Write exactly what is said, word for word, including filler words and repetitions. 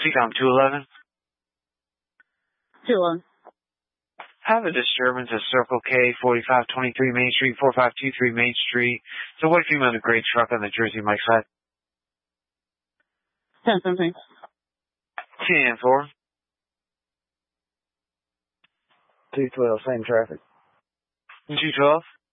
T-Com two eleven. two eleven. Have a disturbance at Circle K, forty-five twenty-three Main Street, forty-five twenty-three Main Street. It's a white female in a gray truck on the Jersey Mike side. ten seventeen. ten four. two twelve, same traffic. two twelve.